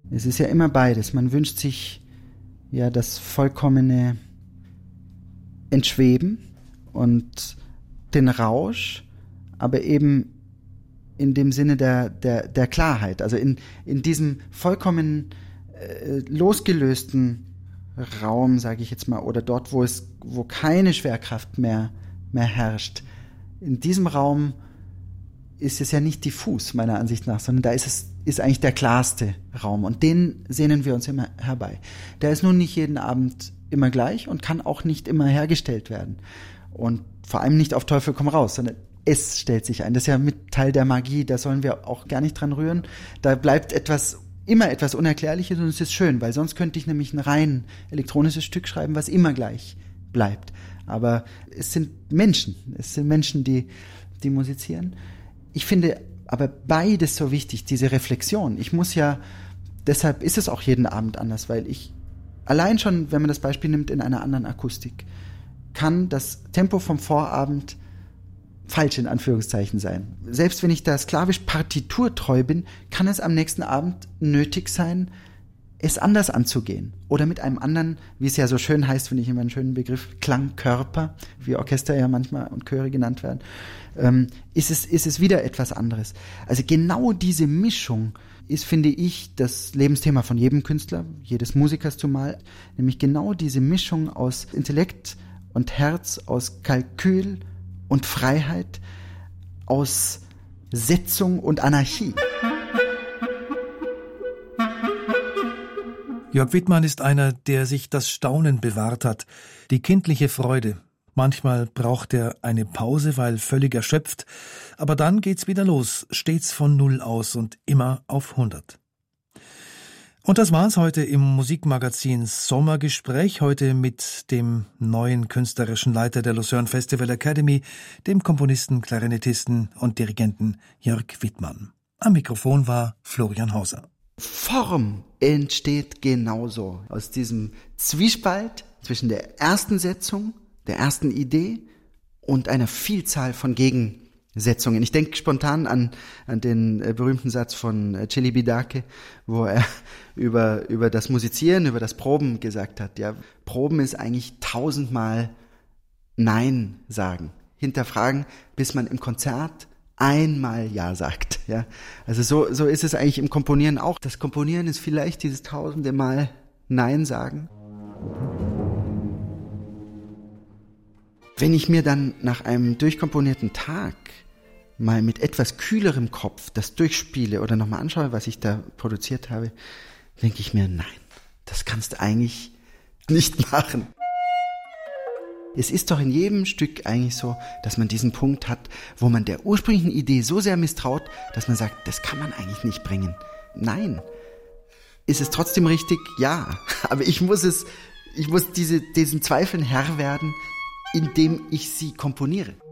Es ist ja immer beides. Man wünscht sich ja das vollkommene Entschweben und den Rausch, aber eben in dem Sinne der Klarheit, also in diesem vollkommen losgelösten Raum, sage ich jetzt mal, oder dort, wo keine Schwerkraft mehr herrscht. In diesem Raum ist es ja nicht diffus, meiner Ansicht nach, sondern da ist eigentlich der klarste Raum und den sehnen wir uns immer herbei. Der ist nun nicht jeden Abend immer gleich und kann auch nicht immer hergestellt werden und vor allem nicht auf Teufel komm raus, sondern es stellt sich ein. Das ist ja mit Teil der Magie, da sollen wir auch gar nicht dran rühren. Da bleibt immer etwas Unerklärliches und es ist schön, weil sonst könnte ich nämlich ein rein elektronisches Stück schreiben, was immer gleich bleibt. Aber es sind Menschen, die musizieren. Ich finde aber beides so wichtig, diese Reflexion. Deshalb ist es auch jeden Abend anders, weil ich allein schon, wenn man das Beispiel nimmt, in einer anderen Akustik, kann das Tempo vom Vorabend falsch in Anführungszeichen sein. Selbst wenn ich da sklavisch partiturtreu bin, kann es am nächsten Abend nötig sein, es anders anzugehen. Oder mit einem anderen, wie es ja so schön heißt, finde ich immer einen schönen Begriff, Klangkörper, wie Orchester ja manchmal und Chöre genannt werden, ist es wieder etwas anderes. Also genau diese Mischung ist, finde ich, das Lebensthema von jedem Künstler, jedes Musikers zumal, nämlich genau diese Mischung aus Intellekt und Herz, aus Kalkül und Freiheit, aus Setzung und Anarchie. Jörg Wittmann ist einer, der sich das Staunen bewahrt hat, die kindliche Freude. Manchmal braucht er eine Pause, weil völlig erschöpft, aber dann geht's wieder los, stets von Null aus und immer auf 100. Und das war's heute im Musikmagazin Sommergespräch, heute mit dem neuen künstlerischen Leiter der Lucerne Festival Academy, dem Komponisten, Klarinettisten und Dirigenten Jörg Wittmann. Am Mikrofon war Florian Hauser. Form entsteht genauso aus diesem Zwiespalt zwischen der ersten Setzung, der ersten Idee und einer Vielzahl von Gegensetzungen. Ich denke spontan an den berühmten Satz von Celibidache, wo er über das Musizieren, über das Proben gesagt hat. Ja, Proben ist eigentlich 1000-mal Nein sagen, hinterfragen, bis man im Konzert einmal Ja sagt. Ja, also so ist es eigentlich im Komponieren auch. Das Komponieren ist vielleicht dieses 1000. Mal Nein sagen. Wenn ich mir dann nach einem durchkomponierten Tag mal mit etwas kühlerem Kopf das durchspiele oder nochmal anschaue, was ich da produziert habe, denke ich mir, nein, das kannst du eigentlich nicht machen. Es ist doch in jedem Stück eigentlich so, dass man diesen Punkt hat, wo man der ursprünglichen Idee so sehr misstraut, dass man sagt, das kann man eigentlich nicht bringen. Nein. Ist es trotzdem richtig? Ja. Aber ich muss diesen Zweifeln Herr werden, indem ich sie komponiere.